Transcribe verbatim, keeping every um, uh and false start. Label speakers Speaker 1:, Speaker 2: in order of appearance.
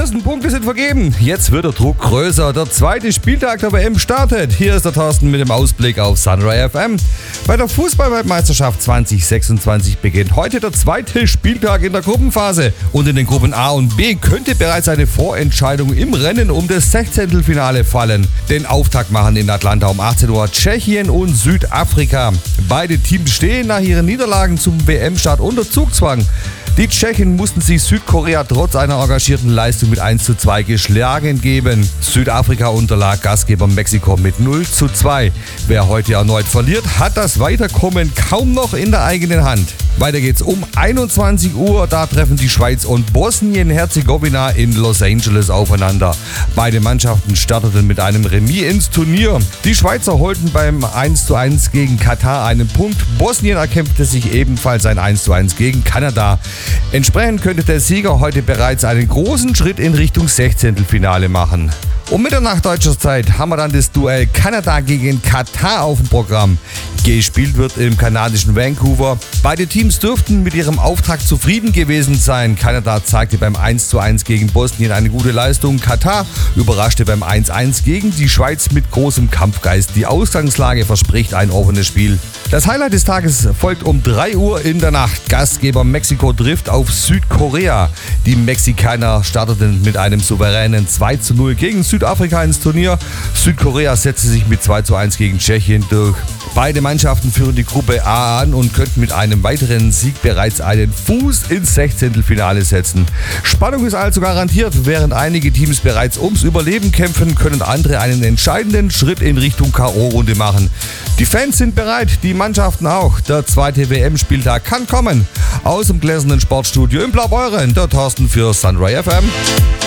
Speaker 1: ersten Punkte sind vergeben. Jetzt wird der Druck größer. Der zweite Spieltag der W M startet. Hier ist der Thorsten mit dem Ausblick auf Sunray F M. Bei der Fußball-Weltmeisterschaft zwanzig sechsundzwanzig beginnt heute der zweite Spieltag in der Gruppenphase. Und in den Gruppen A und B könnte bereits eine Vorentscheidung im Rennen um das Sechzehntelfinale fallen. Den Auftakt machen in Atlanta um achtzehn Uhr Tschechien und Südafrika. Beide Teams stehen nach ihren Niederlagen zum W M-Start unter Zugzwang. Die Tschechen mussten sich Südkorea trotz einer engagierten Leistung mit eins zu zwei geschlagen geben. Südafrika unterlag Gastgeber Mexiko mit null zu zwei. Wer heute erneut verliert, hat das Weiterkommen kaum noch in der eigenen Hand. Weiter geht's um einundzwanzig Uhr, da treffen die Schweiz und Bosnien-Herzegowina in Los Angeles aufeinander. Beide Mannschaften starteten mit einem Remis ins Turnier. Die Schweizer holten beim eins zu eins gegen Katar einen Punkt. Bosnien erkämpfte sich ebenfalls ein eins zu eins gegen Kanada. Entsprechend könnte der Sieger heute bereits einen großen Schritt in Richtung Sechzehntelfinale machen. Um Mitternacht deutscher Zeit haben wir dann das Duell Kanada gegen Katar auf dem Programm. Gespielt wird im kanadischen Vancouver. Beide Teams dürften mit ihrem Auftrag zufrieden gewesen sein. Kanada zeigte beim eins zu eins gegen Bosnien eine gute Leistung. Katar überraschte beim eins zu eins gegen die Schweiz mit großem Kampfgeist. Die Ausgangslage verspricht ein offenes Spiel. Das Highlight des Tages folgt um drei Uhr in der Nacht. Gastgeber Mexiko trifft auf Südkorea. Die Mexikaner starteten mit einem souveränen zwei zu null gegen Südafrika ins Turnier. Südkorea setzte sich mit zwei zu eins gegen Tschechien durch. Beide Mannschaften führen die Gruppe A an und könnten mit einem weiteren Sieg bereits einen Fuß ins Sechzehntelfinale setzen. Spannung ist also garantiert. Während einige Teams bereits ums Überleben kämpfen, können andere einen entscheidenden Schritt in Richtung K O-Runde machen. Die Fans sind bereit, die Mannschaften auch. Der zweite W M-Spieltag kann kommen. Aus dem gläsernen Sportstudio in Blaubeuren, der Thorsten für Sunray F M.